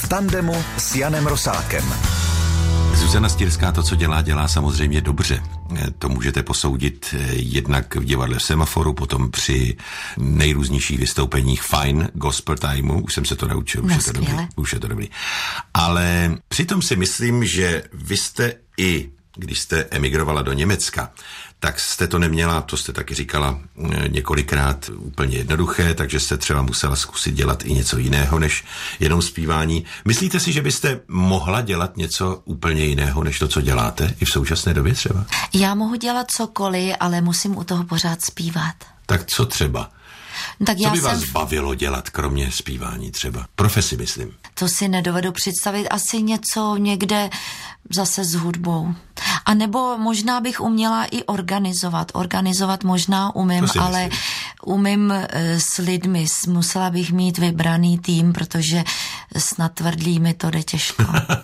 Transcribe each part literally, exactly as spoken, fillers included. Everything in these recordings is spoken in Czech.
v tandemu s Janem Rosákem. Zuzana Styrská to, co dělá, dělá samozřejmě dobře. To můžete posoudit jednak v divadle Semaforu, potom při nejrůznějších vystoupeních Fine Gospel Timeu. Už jsem se to naučil, už, no, je to dobrý, už je to dobrý. Ale přitom si myslím, že vy jste i, když jste emigrovala do Německa, tak jste to neměla, to jste taky říkala několikrát, úplně jednoduché, takže jste třeba musela zkusit dělat i něco jiného než jenom zpívání. Myslíte si, že byste mohla dělat něco úplně jiného než to, co děláte i v současné době třeba? Já mohu dělat cokoliv, ale musím u toho pořád zpívat. Tak co třeba? Tak co já by jsem... vás bavilo dělat, kromě zpívání třeba? Profesi, myslím. To si nedovedu představit. Asi něco někde zase s hudbou. A nebo možná bych uměla i organizovat. Organizovat možná umím, ale umím e, s lidmi. Musela bych mít vybraný tým, protože s natvrdlými to jde těžko.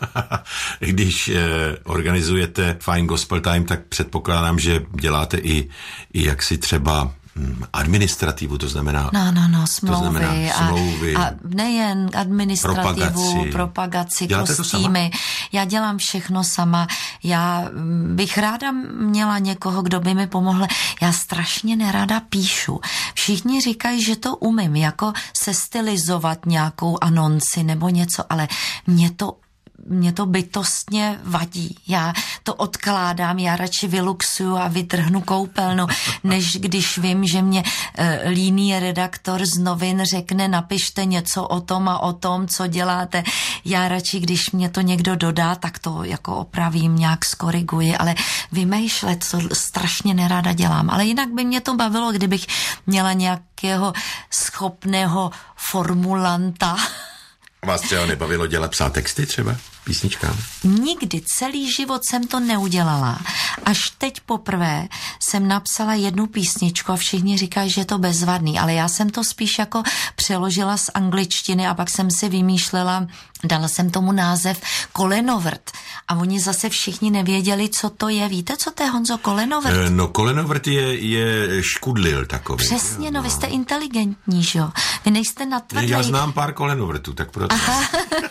Když e, organizujete Fine Gospel Time, tak předpokládám, že děláte i, i jaksi třeba administrativu, to znamená... No, no, no, smlouvy. To znamená smlouvy. A, a nejen administrativu, propagaci, propagaci děláte kostýmy. Já dělám všechno sama. Já bych ráda měla někoho, kdo by mi pomohl. Já strašně nerada píšu. Všichni říkají, že to umím, jako se stylizovat nějakou anonci nebo něco, ale mě to Mě to bytostně vadí. Já to odkládám, já radši vyluxuju a vytrhnu koupelnu, než když vím, že mě e, líný redaktor z novin řekne, napište něco o tom a o tom, co děláte. Já radši, když mě to někdo dodá, tak to jako opravím, nějak skoriguji, ale vymýšlet to strašně nerada dělám. Ale jinak by mě to bavilo, kdybych měla nějakého schopného formulanta. Vás třeba nebavilo dělat psát texty třeba? Písničkám? Nikdy, celý život jsem to neudělala. Až teď poprvé jsem napsala jednu písničku a všichni říkají, že je to bezvadný, ale já jsem to spíš jako přeložila z angličtiny a pak jsem si vymýšlela, dala jsem tomu název Kolenovrt a oni zase všichni nevěděli, co to je. Víte, co to je, Honzo, kolenovrt? E, no kolenovrt je, je škudlil takový. Přesně, no, no vy jste inteligentní, že jo? Vy nejste natvrdlý. Já znám pár kolenovrtů, tak proto. Aha,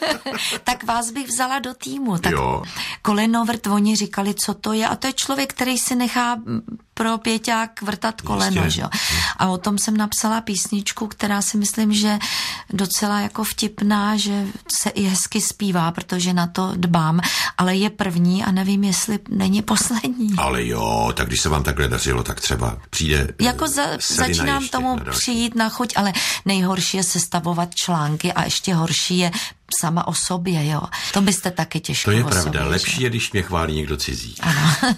tak vás bych vzala do týmu. Tak jo. Kolenovrt, oni říkali, co to je a to je člověk, který si nechá pro pěťák vrtat koleno, že jo. A o tom jsem napsala písničku, která si myslím, že docela jako vtipná, že se i hezky zpívá, protože na to dbám, ale je první a nevím, jestli není poslední. Ale jo, tak když se vám takhle dařilo, tak třeba přijde jako za, začínám ještě, tomu na přijít na chuť, ale nejhorší je sestavovat články a ještě horší je sama o sobě, jo. To byste taky těžko. To je o pravda, sobě, lepší že? je, když mě chválí někdo cizí. Ano.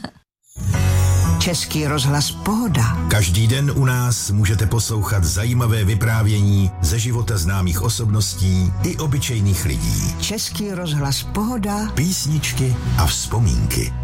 Český rozhlas Pohoda. Každý den u nás můžete poslouchat zajímavé vyprávění ze života známých osobností i obyčejných lidí. Český rozhlas Pohoda. Písničky a vzpomínky.